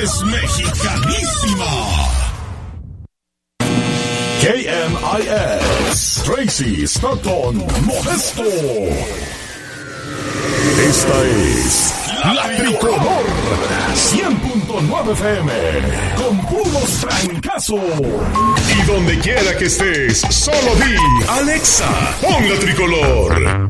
es mexicanísima. KMIX, Tracy, Stockton, Modesto. Esta es La Tricolor 100.9 FM, con puros francazos. Y donde quiera que estés, solo di Alexa, pon La Tricolor.